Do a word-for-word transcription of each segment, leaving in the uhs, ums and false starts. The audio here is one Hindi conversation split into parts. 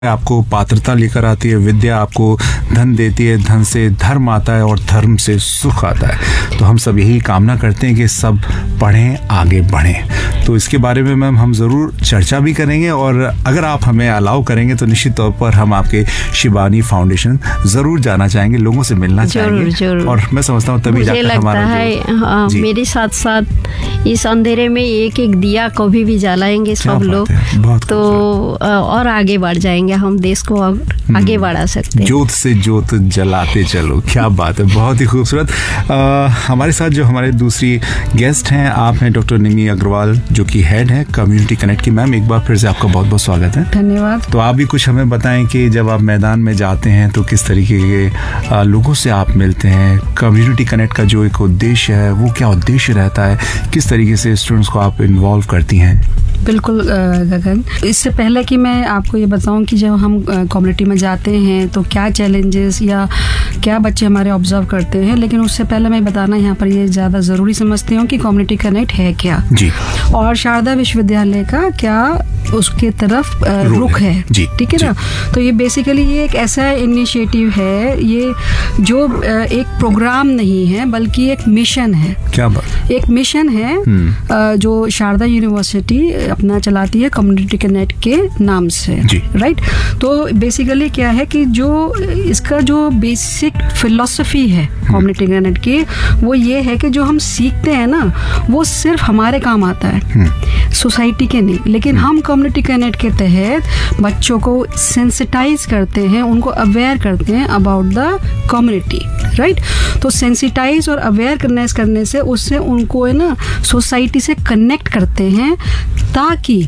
आपको पात्रता लेकर आती है, विद्या आपको धन देती है, धन से धर्म आता है और धर्म से सुख आता है। तो हम सब यही कामना करते हैं कि सब पढ़ें, आगे बढ़ें। तो इसके बारे में मैम हम ज़रूर चर्चा भी करेंगे और अगर आप हमें अलाउ करेंगे तो निश्चित तौर पर हम आपके शिबानी फाउंडेशन ज़रूर जाना चाहेंगे, लोगों से मिलना चाहेंगे। जरूर। और मैं समझता हूँ तभी मुझे लगता है हाँ, मेरे साथ साथ इस अंधेरे में एक एक दिया कभी भी जलाएंगे सब लोग, तो और आगे बढ़ जाएंगे, हम देश को आगे बढ़ा सकते हैं। जोत से जोत जलाते चलो, क्या बात है, बहुत ही खूबसूरत। हमारे साथ जो हमारे दूसरी गेस्ट हैं, आप हैं डॉक्टर निमी अग्रवाल, जो कि हेड है कम्युनिटी कनेक्ट की। मैम एक बार फिर से आपका बहुत बहुत स्वागत है। धन्यवाद। तो आप भी कुछ हमें बताएं कि जब आप मैदान में जाते हैं तो किस तरीके के लोगों से आप मिलते हैं, कम्युनिटी कनेक्ट का जो एक उद्देश्य है वो क्या उद्देश्य रहता है, किस तरीके से स्टूडेंट्स को आप इन्वॉल्व करती हैं? बिल्कुल गगन, इससे पहले कि मैं आपको ये बताऊं कि जब हम कम्युनिटी में जाते हैं तो क्या चैलेंजेस या क्या बच्चे हमारे ऑब्जर्व करते हैं, लेकिन उससे पहले मैं बताना यहाँ पर ये ज़्यादा ज़रूरी समझती हूँ कि कम्युनिटी कनेक्ट है क्या जी, और शारदा विश्वविद्यालय का क्या उसके तरफ रुख है, है। ठीक है ना। तो ये बेसिकली ये एक ऐसा इनिशिएटिव है, ये जो एक प्रोग्राम नहीं है बल्कि एक मिशन है। क्या बात? एक मिशन है जो शारदा यूनिवर्सिटी अपना चलाती है कम्युनिटी कनेक्ट के नाम से, राइट। तो बेसिकली क्या है कि जो इसका जो बेसिक फिलॉसफी है कम्युनिटी कनेक्ट की, वो ये है कि जो हम सीखते हैं ना वो सिर्फ हमारे काम आता है, सोसाइटी के नहीं। लेकिन हम कम्युनिटी कनेक्ट के तहत बच्चों को सेंसिटाइज करते हैं, उनको अवेयर करते हैं अबाउट द कम्युनिटी, राइट। तो सेंसिटाइज और अवेयरनेस करने से उससे उनको है ना सोसाइटी से कनेक्ट करते हैं, ताकि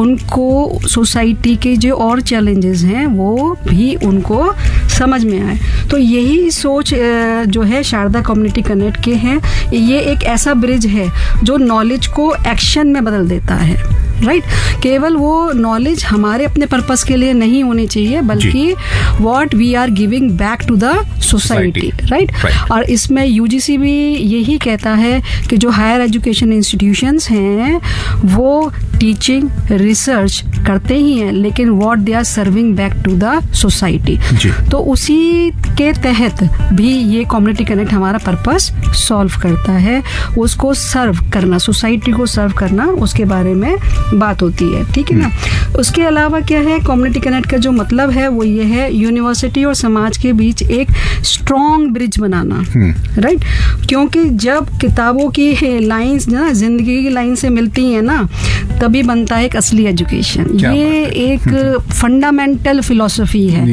उनको सोसाइटी के जो और चैलेंजेस हैं वो भी उनको समझ में आए। तो यही सोच जो है शारदा कम्युनिटी कनेक्ट के हैं। ये एक ऐसा ब्रिज है जो नॉलेज को एक्शन में बदल देता है, राइट right? केवल वो नॉलेज हमारे अपने पर्पस के लिए नहीं होनी चाहिए, बल्कि what we are giving back to the society, right. और इसमें यूजीसी भी यही कहता है कि जो हायर एजुकेशन इंस्टीट्यूशंस हैं वो टीचिंग रिसर्च करते ही हैं, लेकिन what they are serving back to the society. तो उसी के तहत भी ये कम्युनिटी कनेक्ट हमारा पर्पस सॉल्व करता है, उसको सर्व करना, सोसाइटी को सर्व करना, उसके बारे में बात होती है, ठीक है ना। उसके अलावा क्या है, कम्युनिटी कनेक्ट का जो मतलब है वो ये है यूनिवर्सिटी और समाज के बीच एक स्ट्रॉन्ग ब्रिज बनाना, राइट। क्योंकि जब किताबों की लाइंस ना जिंदगी की लाइन से मिलती हैं ना, तभी बनता है एक असली एजुकेशन। ये एक फंडामेंटल फिलॉसफी है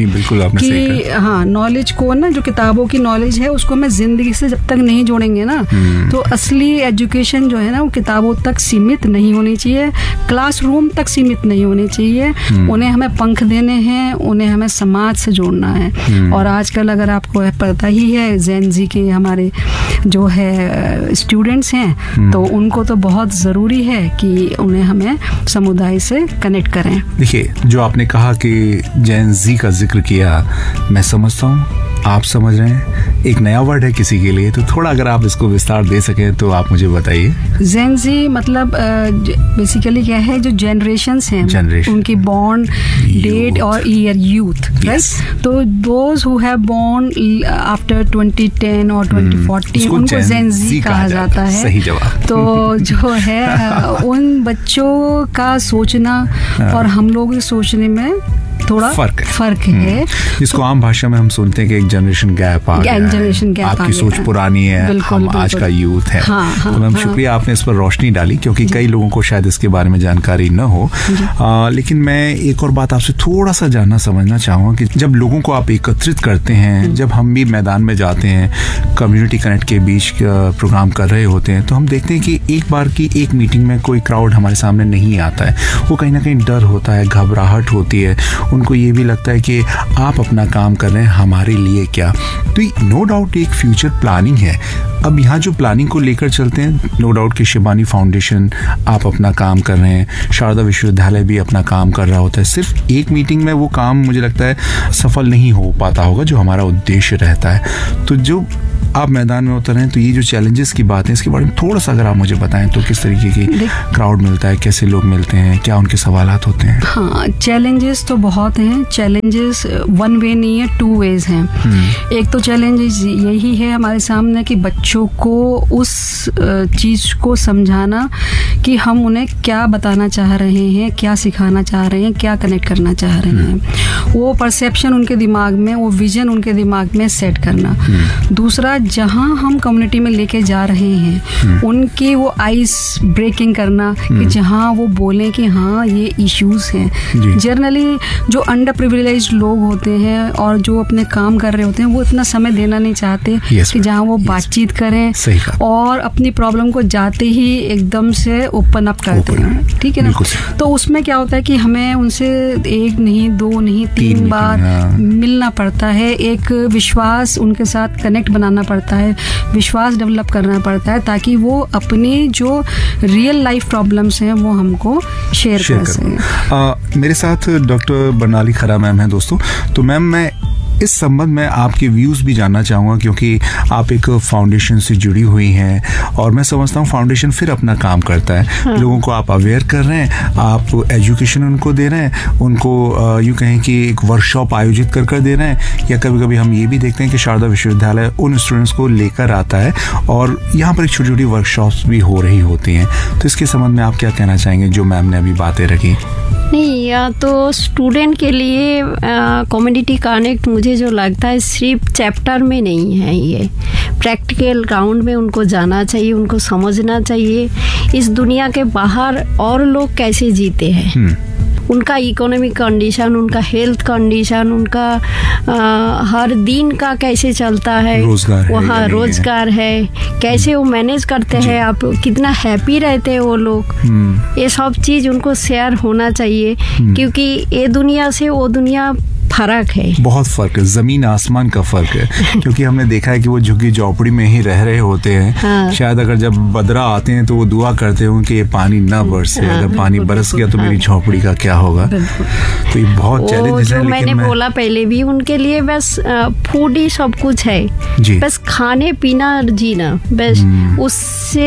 कि हाँ, नॉलेज को ना, जो किताबों की नॉलेज है उसको मैं जिंदगी से जब तक नहीं जोड़ेंगे ना, तो असली एजुकेशन जो है ना वो किताबों तक सीमित नहीं होनी चाहिए, क्लासरूम तक सीमित नहीं होनी चाहिए। उन्हें हमें पंख देने हैं, उन्हें हमें समाज से जोड़ना है। और आजकल अगर आपको पता ही है, जेन जी के हमारे जो है स्टूडेंट्स हैं, तो उनको तो बहुत ज़रूरी है कि उन्हें हमें समुदाय से कनेक्ट करें। देखिए, जो आपने कहा कि जेन जी का जिक्र किया, मैं समझता हूँ आप समझ रहे हैं, एक नया वर्ड है किसी के लिए, तो थोड़ा अगर आप इसको विस्तार दे सकें तो आप मुझे बताइए। जेन जी मतलब बेसिकली क्या है, जो जनरेशंस हैं Generation. उनकी बॉर्न डेट और ईयर यूथ, राइट। तो those who have born after twenty ten और ट्वेंटी फोर्टीन उनको जेन जी कहा जाता है। सही जवाब। तो जो है उन बच्चों का सोचना और हम लोग सोचने में थोड़ा फर्क फर्क है, जिसको आम भाषा में हम सुनते हैं कि एक जनरेशन गैप आ गया, जनरेशन गैप आपकी सोच पुरानी है, हम आज का यूथ है। हाँ, हाँ, तो मैम हाँ, शुक्रिया, आपने इस पर रोशनी डाली, क्योंकि कई लोगों को शायद इसके बारे में जानकारी न हो। आ, लेकिन मैं एक और बात आपसे थोड़ा सा जानना समझना चाहूँगा कि जब लोगों को आप एकत्रित करते हैं, जब हम भी मैदान में जाते हैं, कम्युनिटी कनेक्ट के बीच प्रोग्राम कर रहे होते हैं, तो हम देखते हैं कि एक बार की एक मीटिंग में कोई क्राउड हमारे सामने नहीं आता है, वो कहीं ना कहीं डर होता है, घबराहट होती है, उनको ये भी लगता है कि आप अपना काम कर रहे हैं, हमारे लिए क्या। तो नो डाउट एक फ्यूचर प्लानिंग है। अब यहाँ जो प्लानिंग को लेकर चलते हैं, नो डाउट कि शिबानी फाउंडेशन आप अपना काम कर रहे हैं, शारदा विश्वविद्यालय भी अपना काम कर रहा होता है। सिर्फ एक मीटिंग में वो काम मुझे लगता है सफल नहीं हो पाता होगा जो हमारा उद्देश्य रहता है। तो जो आप मैदान में उतर हैं तो ये जो चैलेंजेस की बात है इसके बारे में थोड़ा सा अगर आप मुझे बताएं तो किस तरीके की क्राउड मिलता है, कैसे लोग मिलते हैं, क्या उनके सवालात होते हैं? हाँ, चैलेंजेस तो बहुत हैं। चैलेंजेस वन वे नहीं है, टू वेज हैं। एक तो चैलेंजेस यही है हमारे सामने कि बच्चों को उस चीज़ को समझाना कि हम उन्हें क्या बताना चाह रहे हैं, क्या सिखाना चाह रहे हैं, क्या कनेक्ट करना चाह रहे हैं, वो परसेप्शन उनके दिमाग में, वो विजन उनके दिमाग में सेट करना। दूसरा, जहाँ हम कम्युनिटी में लेके जा रहे हैं उनकी वो आइस ब्रेकिंग करना कि जहाँ वो बोलें कि हाँ ये इश्यूज हैं। जनरली जो अंडर प्रिविलेज्ड लोग होते हैं और जो अपने काम कर रहे होते हैं वो इतना समय देना नहीं चाहते yes, कि जहाँ वो yes, बातचीत करें और अपनी प्रॉब्लम को जाते ही एकदम से ओपन अप करते हैं, ठीक है ना। तो उसमें क्या होता है कि हमें उनसे एक नहीं, दो नहीं, तीन, तीन बार मिलना पड़ता है, एक विश्वास उनके साथ कनेक्ट बनाना पड़ता है, विश्वास डेवलप करना पड़ता है ताकि वो अपनी जो रियल लाइफ प्रॉब्लम्स हैं वो हमको शेयर कर सकें। मेरे साथ डॉक्टर बरनाली खरा मैम हैं दोस्तों। तो मैम, मैं इस संबंध में आपके व्यूज़ भी जानना चाहूँगा क्योंकि आप एक फाउंडेशन से जुड़ी हुई हैं और मैं समझता हूँ फाउंडेशन फिर अपना काम करता है। हाँ। लोगों को आप अवेयर कर रहे हैं, आप एजुकेशन उनको दे रहे हैं, उनको यूँ कहें कि एक वर्कशॉप आयोजित कर कर दे रहे हैं, या कभी कभी हम ये भी देखते हैं कि शारदा विश्वविद्यालय उन स्टूडेंट्स को लेकर आता है और यहाँ पर एक छोटी छोटी वर्कशॉप्स भी हो रही होती हैं। तो इसके संबंध में आप क्या कहना चाहेंगे जो मैम ने अभी बातें रखी? नहीं, या तो स्टूडेंट के लिए कम्युनिटी कनेक्ट मुझे जो लगता है सिर्फ चैप्टर में नहीं है, ये प्रैक्टिकल ग्राउंड में उनको जाना चाहिए, उनको समझना चाहिए इस दुनिया के बाहर और लोग कैसे जीते हैं, उनका इकोनॉमिक कंडीशन, उनका हेल्थ कंडीशन, उनका आ, हर दिन का कैसे चलता है, रोजगार वहाँ है रोजगार है, है कैसे वो मैनेज करते हैं, आप कितना हैप्पी रहते हैं वो लोग, ये सब चीज़ उनको शेयर होना चाहिए क्योंकि ये दुनिया से वो दुनिया फर्क है, बहुत फर्क है, जमीन आसमान का फर्क है। क्योंकि हमने देखा है कि वो झुग्गी झोपड़ी में ही रह रहे होते हैं। हाँ। शायद अगर जब बदरा आते हैं तो वो दुआ करते हों कि ये पानी ना बरसे। हाँ, अगर पानी बरस गया तो हाँ, मेरी झोपड़ी का क्या होगा। तो ये बहुत चैलेंज है। मैंने मैं... बोला पहले भी, उनके लिए बस फूड ही सब कुछ है, बस खाने पीना जीना, बस उससे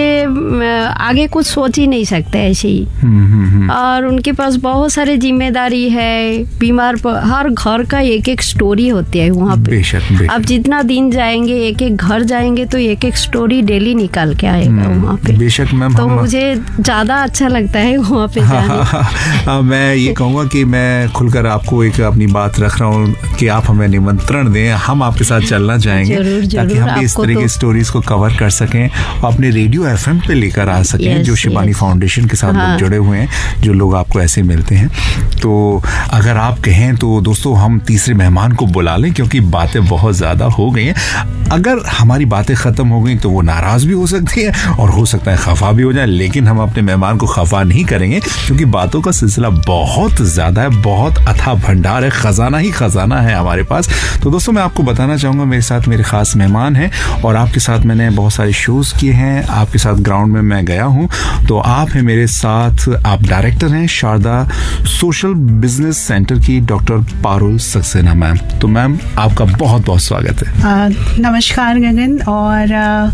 आगे कुछ सोच ही नहीं सकते ऐसे ही। और उनके पास बहुत सारे जिम्मेदारी है, बीमार हर घर का एक एक स्टोरी होती है वहाँ पे। बेशक, बेशक। आप जितना दिन जाएंगे, एक एक घर जाएंगे तो एक एक स्टोरी डेली निकाल के आएगा वहाँ पे। बेशक मैम। तो मुझे ज्यादा अच्छा लगता है वहाँ पे जाने। मैं ये कहूँगा कि मैं खुलकर आपको एक अपनी बात रख रहा हूँ कि आप हमें निमंत्रण दें, हम आपके साथ चलना चाहेंगे ताकि हम इस तरह की स्टोरीज को कवर कर सकें और अपने रेडियो एफ एम पे लेकर आ सकें, जो शिबानी फाउंडेशन के साथ लोग जुड़े हुए हैं, जो लोग आपको ऐसे मिलते हैं। तो अगर आप कहें तो दोस्तों हम तीसरे मेहमान को बुला लें क्योंकि बातें बहुत ज़्यादा हो गई हैं। अगर हमारी बातें ख़त्म हो गई तो वो नाराज़ भी हो सकती है और हो सकता है खफा भी हो जाए, लेकिन हम अपने मेहमान को खफा नहीं करेंगे क्योंकि बातों का सिलसिला बहुत ज़्यादा है, बहुत अथाह भंडार है, ख़जाना ही ख़जाना है हमारे पास। तो दोस्तों, मैं आपको बताना चाहूँगा मेरे साथ मेरे ख़ास मेहमान हैं और आपके साथ मैंने बहुत सारे शोज़ किए हैं, आपके साथ ग्राउंड में मैं गया हूँ। तो आप हैं मेरे साथ, आप डायरेक्टर हैं शारदा सोशल बिजनेस सेंटर की, डॉक्टर पारुल सक्सेना मैम। तो मैम, आपका बहुत बहुत स्वागत है। आ, नमस्कार गगन, और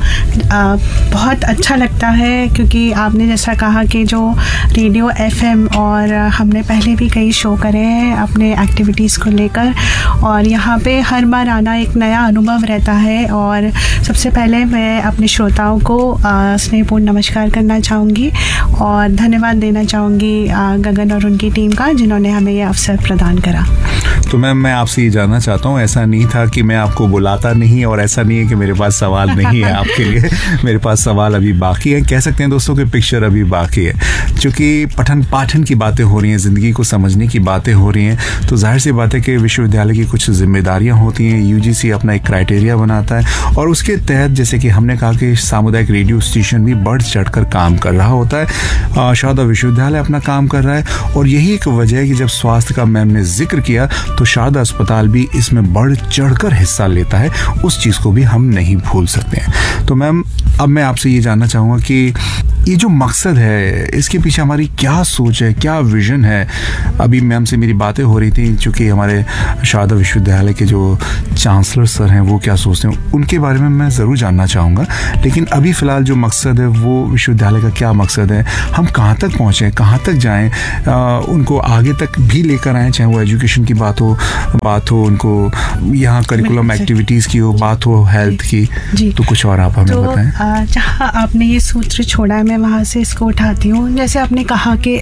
आ, आ, बहुत अच्छा लगता है क्योंकि आपने जैसा कहा कि जो रेडियो एफएम और हमने पहले भी कई शो करे हैं अपने एक्टिविटीज़ को लेकर, और यहाँ पे हर बार आना एक नया अनुभव रहता है। और सबसे पहले मैं अपने श्रोताओं को स्नेहपूर्ण नमस्कार करना चाहूँगी और धन्यवाद देना चाहूँगी गगन और उनकी टीम का, जिन्होंने हमें ये अवसर प्रदान करा। तो मैम, मैं आपसे ये जानना चाहता हूँ, ऐसा नहीं था कि मैं आपको बुलाता नहीं और ऐसा नहीं है कि मेरे पास सवाल नहीं है आपके लिए, मेरे पास सवाल अभी बाकी है। कह सकते हैं दोस्तों कि पिक्चर अभी बाकी है, क्योंकि पठन पाठन की बातें हो रही हैं, ज़िंदगी को समझने की बातें हो रही हैं। तो जाहिर सी बात है कि विश्वविद्यालय की कुछ जिम्मेदारियाँ होती हैं, यूजीसी अपना एक क्राइटेरिया बनाता है और उसके तहत जैसे कि हमने कहा कि सामुदायिक रेडियो स्टेशन भी बढ़ चढ़ कर काम कर रहा होता है, शारदा विश्वविद्यालय अपना काम कर रहा है। और यही एक वजह है कि जब स्वास्थ्य का मैम ने जिक्र किया तो शारदा अस्पताल भी इसमें बढ़ चढ़कर हिस्सा लेता है, उस चीज़ को भी हम नहीं भूल सकते हैं। तो मैम, अब मैं आपसे ये जानना चाहूँगा कि ये जो मकसद है, इसके पीछे हमारी क्या सोच है, क्या विजन है? अभी मैम से मेरी बातें हो रही थी, चूँकि हमारे शारदा विश्वविद्यालय के जो चांसलर सर हैं वो क्या सोचते हैं, उनके बारे में मैं ज़रूर जानना चाहूँगा। लेकिन अभी फ़िलहाल जो मकसद है वो विश्वविद्यालय का क्या मकसद है, हम कहाँ तक पहुँचें, कहाँ तक जाएँ, आ, उनको आगे तक भी लेकर आएँ, चाहे वो एजुकेशन की बात हो बात हो उनको यहाँ करिकुलम एक्टिविटीज़ की हो, बात हो हेल्थ की, तो कुछ और आप हमें तो, बताएं। जहाँ आपने ये सूत्र छोड़ा है मैं वहाँ से इसको उठाती हूँ। जैसे आपने कहा कि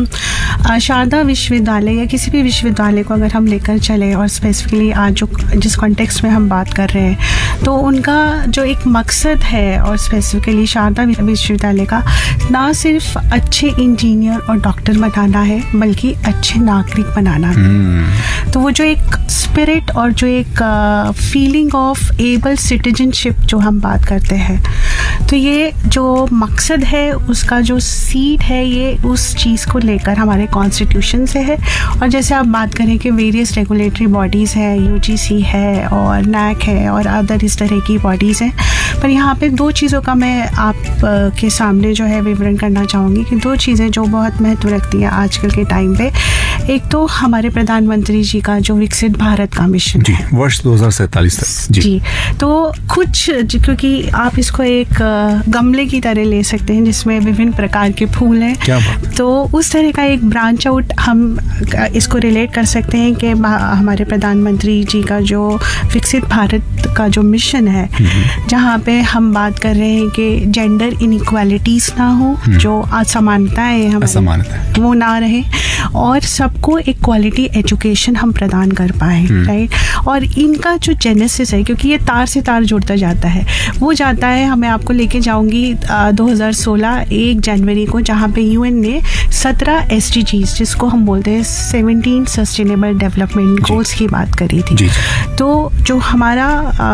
शारदा विश्वविद्यालय या किसी भी विश्वविद्यालय को अगर हम लेकर चले, और स्पेसिफिकली आज जो जिस कॉन्टेक्स्ट में हम बात कर रहे हैं, तो उनका जो एक मकसद है, और स्पेसिफिकली शारदा विश्वविद्यालय का, ना सिर्फ अच्छे इंजीनियर और डॉक्टर बनाना है बल्कि अच्छे नागरिक बनाना है। तो वो जो एक स्पिरिट और जो एक फीलिंग ऑफ एबल सिटीजनशिप जो हम बात करते हैं, तो ये जो मकसद है उसका जो सीड है ये उस चीज़ को लेकर हमारे कॉन्स्टिट्यूशन से है। और जैसे आप बात करें कि वेरियस रेगुलेटरी बॉडीज़ है, यूजीसी है और नैक है और अदर इस तरह की बॉडीज़ हैं, पर यहाँ पे दो चीज़ों का मैं आप के सामने जो है विवरण करना चाहूँगी कि दो चीज़ें जो बहुत महत्व रखती हैं आजकल के टाइम पे। एक तो हमारे प्रधानमंत्री जी का जो विकसित भारत का मिशन जी, वर्ष दो हज़ार सैंतालीस तक जी, जी तो कुछ, क्योंकि आप इसको एक गमले की तरह ले सकते हैं जिसमें विभिन्न प्रकार के फूल हैं, क्या बात? तो उस तरह का एक ब्रांच आउट हम इसको रिलेट कर सकते हैं कि हमारे प्रधानमंत्री जी का जो विकसित भारत का जो मिशन है, जहाँ पे हम बात कर रहे हैं कि जेंडर इनइक्वालिटीज ना हो, जो असमानताएं हमारी वो ना रहे, और सबको एक क्वालिटी एजुकेशन हम प्रदान कर पाए, राइट। और इनका जो जेनेसिस है, क्योंकि ये तार से तार जुड़ता जाता है, वो जाता है, हमें आपको लेके जाऊंगी दो हज़ार सोलह एक जनवरी को, जहाँ पे यूएन ने सत्रह एसडीजीज, जिसको हम बोलते हैं सेवनटीन सस्टेनेबल डेवलपमेंट गोल्स की बात करी थी। तो जो हमारा,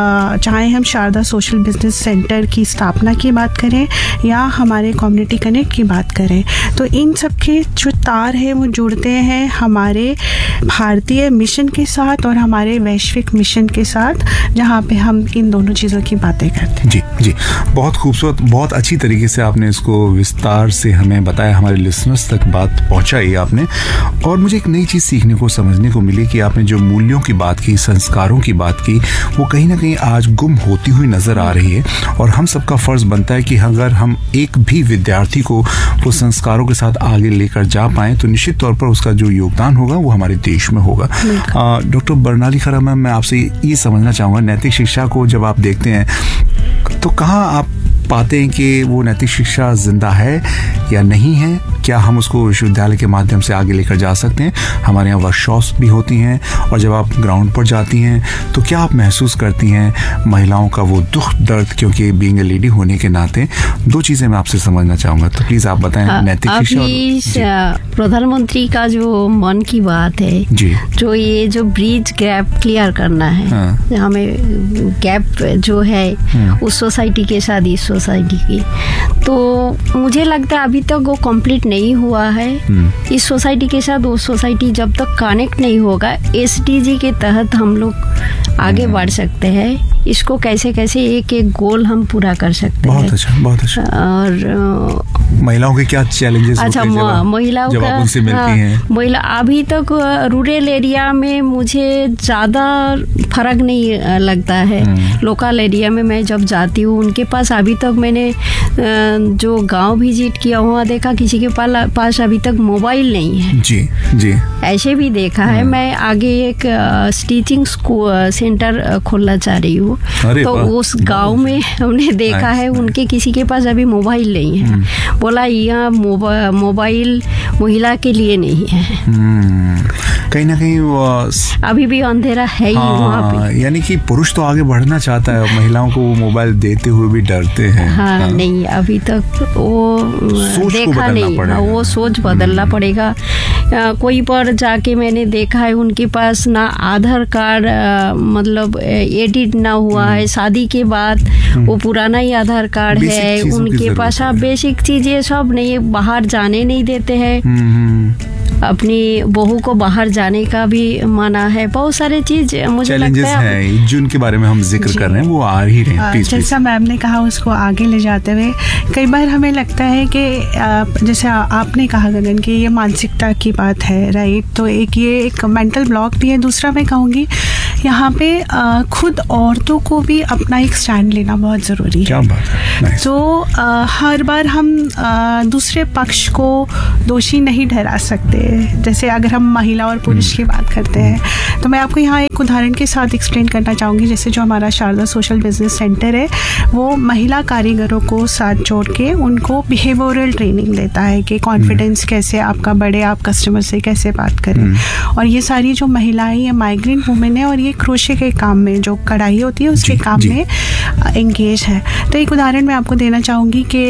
चाहे हम शारदा सोशल बिजनेस सेंटर की स्थापना की बात करें या हमारे कम्युनिटी कनेक्ट की बात करें, तो इन सब के जो तार हैं वो जुड़ते हैं हमारे भारतीय मिशन के साथ और हमारे वैश्विक मिशन के साथ, जहाँ पे हम इन दोनों चीज़ों की बातें करते हैं। जी जी, बहुत खूबसूरत, बहुत अच्छी तरीके से आपने इसको विस्तार से हमें बताया, हमारे लिसनर्स तक बात पहुँचाई आपने। और मुझे एक नई चीज़ सीखने को, समझने को मिली कि आपने जो मूल्यों की बात की, संस्कारों की बात की, वो कहीं ना कहीं आज गुम होती हुई नज़र आ रही है। और हम सबका फ़र्ज़ बनता है कि अगर हम एक भी विद्यार्थी को वो संस्कारों के साथ आगे लेकर जा पाएँ, तो निश्चित तौर पर उसका जो योगदान होगा वो हमारे देश में होगा। डॉक्टर बर्नाली खरा मैम, मैं आपसे ये समझना चाहूँगा, नैतिक शिक्षा को जब आप देखते हैं तो कहाँ आप पाते हैं कि वो नैतिक शिक्षा जिंदा है या नहीं है? क्या हम उसको विश्वविद्यालय के माध्यम से आगे लेकर जा सकते हैं? हमारे यहाँ वर्कशॉप्स भी होती हैं, और जब आप ग्राउंड पर जाती हैं तो क्या आप महसूस करती हैं महिलाओं का वो दुख दर्द? क्योंकि बीइंग ए लेडी होने के नाते दो चीज़ें मैं आपसे समझना चाहूँगा, तो प्लीज़ आप बताएं। नैतिक शिक्षा, प्रधानमंत्री का जो मन की बात है जी, जो ये जो ब्रिज गैप क्लियर करना है, हाँ। हमें गैप जो है उस सोसाइटी के साथ इस सोसाइटी की, तो मुझे लगता है अभी तक वो कंप्लीट नहीं हुआ है। इस सोसाइटी के साथ वो सोसाइटी जब तक कनेक्ट नहीं होगा, एसडीजी के तहत हम लोग आगे बढ़ सकते हैं। इसको कैसे कैसे एक एक गोल हम पूरा कर सकते बहुत हैं। अच्छा, बहुत अच्छा। और महिलाओं के क्या चैलेंजेस अच्छा, होते हैं महिलाओं जब आप उनसे मिलती हैं? महिला अभी तक रूरल एरिया में मुझे ज़्यादा फर्क नहीं लगता है। लोकल एरिया में मैं जब जाती हूँ, उनके पास अभी तक मैंने जो गांव विजिट किया, वहाँ देखा किसी के पास अभी तक मोबाइल नहीं है। जी जी, ऐसे भी देखा है। मैं आगे एक स्टिचिंग सेंटर खोलना चाह रही हूँ, तो उस गांव में हमने देखा है उनके किसी के पास अभी मोबाइल नहीं है। बोला यहाँ मोबाइल महिला के लिए नहीं है। कहीं ना कहीं वो अभी भी अंधेरा है ही वहाँ पे। यानी कि पुरुष तो आगे बढ़ना चाहता है, महिलाओं को वो मोबाइल देते हुए भी डरते हैं। हाँ, हाँ। नहीं, अभी तक वो देखा नहीं, वो सोच बदलना पड़ेगा। आ, कोई पर जाके मैंने देखा है उनके पास ना आधार कार्ड मतलब एडिट ना हुआ है, शादी के बाद वो पुराना ही आधार कार्ड है उनके पास। बेसिक चीजें सब नहीं, बाहर जाने नहीं देते हैं। अपनी बहू को बाहर जाने का भी मना है, बहुत सारे चीज मुझे लगता है हैं जिनके बारे में हम जिक्र कर रहे हैं वो आ ही रहे हैं। प्लीज, जैसा मैम ने कहा उसको आगे ले जाते हुए कई बार हमें लगता है कि जैसे आपने कहा गगन कि ये मानसिकता की बात है, राइट, तो एक ये एक मेंटल ब्लॉक भी है। दूसरा मैं कहूँगी यहाँ पे खुद औरतों को भी अपना एक स्टैंड लेना बहुत ज़रूरी है। क्या बात है। तो हर बार हम आ, दूसरे पक्ष को दोषी नहीं ठहरा सकते। जैसे अगर हम महिला और पुरुष की बात करते हैं तो मैं आपको यहाँ एक उदाहरण के साथ एक्सप्लेन करना चाहूँगी। जैसे जो हमारा शारदा सोशल बिजनेस सेंटर है वो महिला कारीगरों को साथ जोड़ के उनको बिहेवियरल ट्रेनिंग देता है कि कॉन्फिडेंस कैसे आपका बढ़े, आप कस्टमर से कैसे बात करें। और ये सारी जो महिलाएं, ये माइग्रेंट वुमेन है और ये क्रोशे के काम में, जो कढ़ाई होती है उसके काम में एंगेज है। तो एक उदाहरण मैं आपको देना चाहूँगी कि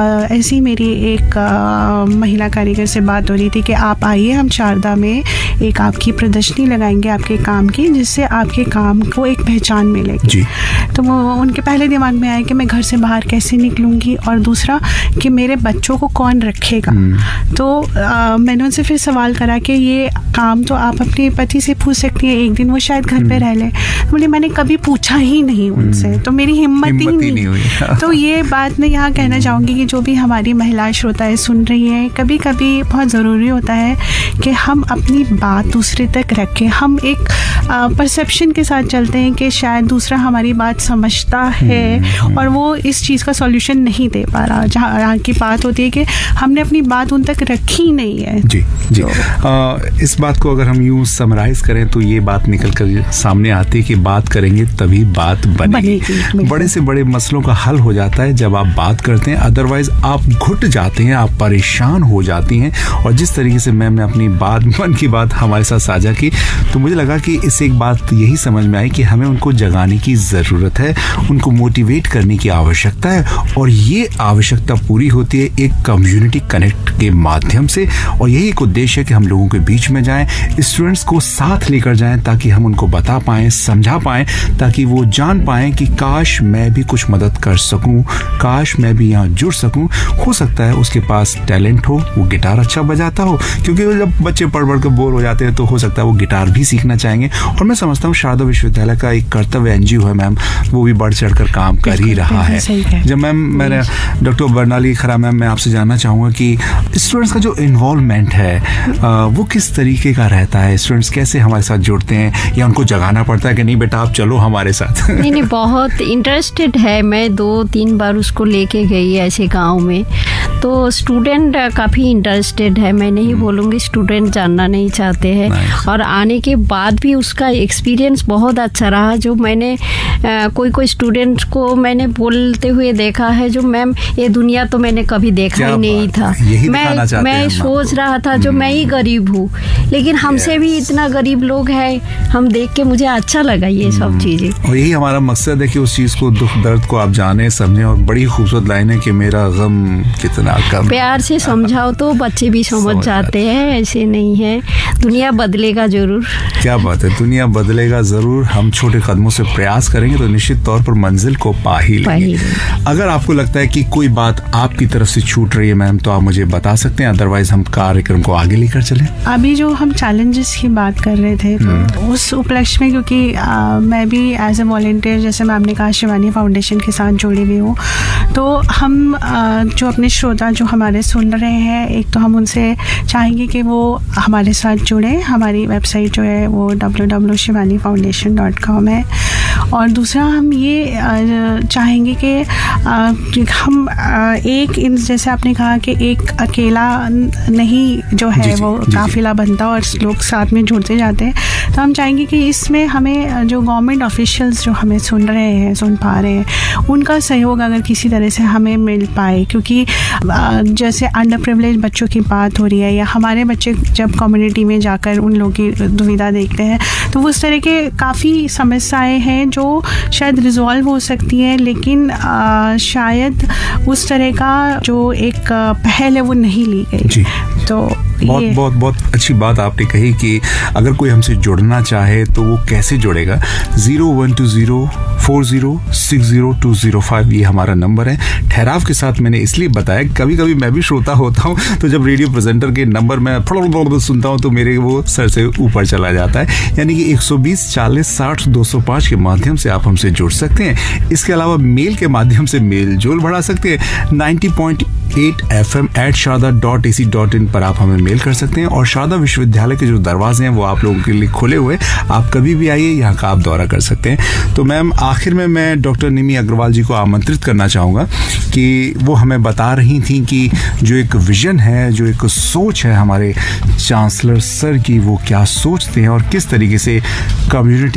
ऐसी मेरी एक आ, महिला कारीगर से बात हो रही थी कि आप आइए, हम शारदा में एक आपकी प्रदर्शनी लगाएंगे आपके काम की, जिससे आपके काम को एक पहचान मिलेगी जी। तो वो उनके पहले दिमाग में आया कि मैं घर से बाहर कैसे निकलूंगी, और दूसरा कि मेरे बच्चों को कौन रखेगा। तो आ, मैंने उनसे फिर सवाल करा कि ये काम तो आप अपने पति से पूछ सकती हैं, एक दिन वो शायद घर पे रह ले। बोले मैंने कभी पूछा ही नहीं उनसे, तो मेरी हिम्मत ही नहीं, नहीं हुई। तो ये बात मैं यहाँ कहना चाहूँगी कि जो भी हमारी महिला श्रोताएं सुन रही हैं, कभी कभी बहुत ज़रूरी होता है कि हम अपनी बात दूसरे तक रखें। हम एक परसेप्शन के साथ चलते हैं कि शायद दूसरा हमारी बात समझता है और वो इस चीज़ का सॉल्यूशन नहीं दे पा रहा। जहाँ यहाँ की बात होती है कि हमने अपनी बात उन तक रखी नहीं है। जी जी तो, आ, इस बात को अगर हम यूँ समराइज करें तो ये बात निकल कर सामने आती है कि बात करेंगे तभी बात बनेगी। बड़े से बड़े मसलों का हल हो जाता है जब आप बात करते हैं, अदरवाइज आप घुट जाते हैं, आप परेशान हो जाती हैं। और जिस तरीके से मैम ने अपनी बात, मन की बात हमारे साथ साझा की, तो मुझे लगा कि इससे एक बात यही समझ में आई कि हमें उनको जगाने की ज़रूरत है, उनको मोटिवेट करने की आवश्यकता है। और ये आवश्यकता पूरी होती है एक कम्युनिटी कनेक्ट के माध्यम से। और यही एक उद्देश्य है कि हम लोगों के बीच में जाएं, स्टूडेंट्स को साथ लेकर जाएं, ताकि हम उनको बता पाएं, समझा पाएं, ताकि वो जान पाएं कि काश मैं भी कुछ मदद कर सकूं, काश मैं भी यहाँ जुड़ सकूं। हो सकता है उसके पास टैलेंट हो, वो गिटार अच्छा बजाता हो, क्योंकि जब बच्चे पढ़ पढ़ कर बोर हो जाते हैं तो हो सकता है वो गिटार भी सीखना चाहेंगे। और मैं समझता हूँ शारदा विश्वविद्यालय का एक कर्तव्य एनजीओ है मैम, वो भी बढ़ चढ़ कर काम कर ही रहा है। जब मैम मैंने डॉक्टर बरनाली खरा मैम, मैं आपसे जानना चाहूँगा कि स्टूडेंट्स का जो इन्वॉल्वमेंट है वो किस तरीके का रहता है? स्टूडेंट्स कैसे हमारे साथ जुड़ते हैं, या उनको जगाना पड़ता है कि नहीं बेटा आप चलो हमारे साथ? नहीं नहीं, बहुत इंटरेस्टेड है। मैं दो तीन बार उसको लेके गई ऐसे गांव में, तो स्टूडेंट काफ़ी इंटरेस्टेड है। मैं नहीं बोलूँगी स्टूडेंट जानना नहीं चाहते हैं। और आने के बाद भी उसका एक्सपीरियंस बहुत अच्छा रहा। जो मैंने आ, कोई कोई स्टूडेंट को मैंने बोलते हुए देखा है जो मैम ये दुनिया तो मैंने कभी देखा ही नहीं था। मैं मैं सोच रहा था जो मैं ही गरीब हूँ, लेकिन हमसे भी इतना गरीब लोग हैं। हम देख के मुझे अच्छा लगा ये सब चीज़ें। और यही हमारा मकसद है कि उस चीज़ को, दुख दर्द को आप जाने समझें। और बड़ी खूबसूरत लाइन है कि मेरा गम कितना कम। प्यार से समझाओ तो बच्चे भी समझ, समझ जाते हैं, ऐसे नहीं है। दुनिया बदलेगा जरूर। क्या बात है, दुनिया बदलेगा जरूर। हम छोटे कदमों से प्रयास करेंगे तो निश्चित तौर पर मंजिल को पा ही लेंगे। अगर आपको लगता है कि कोई बात आपकी तरफ से छूट रही है मैम, तो आप मुझे बता सकते हैं, अदरवाइज हम कार्यक्रम को आगे लेकर चलें। अभी जो हम चैलेंजेस की बात कर रहे थे, तो उस उपलक्ष्य में, क्योंकि आ, मैं भी एज ए वॉलंटियर, जैसे मैम ने कहा, शिवानी फाउंडेशन के साथ जुड़ी हुई हूँ, तो हम आ, जो अपने श्रोता जो हमारे सुन रहे हैं, एक तो हम उनसे चाहेंगे कि वो हमारे साथ जुड़ें। हमारी वेबसाइट जो है वो W W W dot Shivani foundation dot com है। और दूसरा हम ये चाहेंगे कि हम एक, इन जैसे आपने कहा कि एक अकेला नहीं जो है जी, वो जी, काफिला जी, बनता और लोग साथ में जुड़ते जाते हैं। तो हम चाहेंगे कि इसमें हमें जो गवर्नमेंट ऑफिशियल्स जो हमें सुन रहे हैं, सुन पा रहे हैं, उनका सहयोग अगर किसी तरह से हमें मिल पाए। क्योंकि जैसे अंडर प्रिविलेज बच्चों की बात हो रही है, या हमारे बच्चे जब कम्युनिटी में जाकर उन लोगों की दुविधा देखते हैं, तो उस तरह के काफ़ी समस्याएं हैं जो शायद रिजॉल्व हो सकती हैं, लेकिन आ, शायद उस तरह का जो एक पहल है वो नहीं ली गई। जी। तो बहुत बहुत बहुत अच्छी बात आपने कही कि अगर कोई हमसे जुड़ना चाहे तो वो कैसे जुड़ेगा। Zero one two zero four zero six zero to zero five, ये हमारा नंबर है। ठहराव के साथ मैंने इसलिए बताया, कभी कभी मैं भी श्रोता होता हूँ, तो जब रेडियो प्रेजेंटर के नंबर मैं सुनता हूँ तो मेरे वो सर से ऊपर चला जाता है। यानी कि एक सौ बीस चालीस साठ दो सौ पाँच के माध्यम से आप हमसे जुड़ सकते हैं। इसके अलावा मेल के माध्यम से मेल जोल बढ़ा सकते हैं। Ninety point eight F M eight Sharda dot A C dot in पर आप हमें मेल कर सकते हैं। और शारदा विश्वविद्यालय के जो दरवाजे हैं वो आप लोगों के लिए खुले हुए, आप कभी भी आइए, यहाँ का आप दौरा कर सकते हैं। तो मैम, आखिर में मैं डॉक्टर निमी अग्रवाल जी को आमंत्रित करना चाहूँगा कि वो हमें बता रही थी कि जो एक विजन है, जो एक सोच है हमारे चांसलर सर की, वो क्या सोचते हैं और किस तरीके से कम्युनिटी